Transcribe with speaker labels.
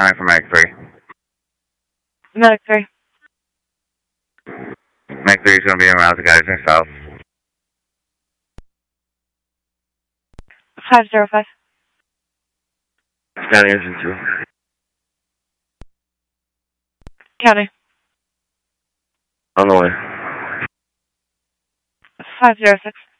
Speaker 1: county for Medic 3.
Speaker 2: Medic 3.
Speaker 1: Medic 3 is going to be around the guys in south.
Speaker 2: 505.
Speaker 1: County engine 2.
Speaker 2: County.
Speaker 1: On the way.
Speaker 2: 506.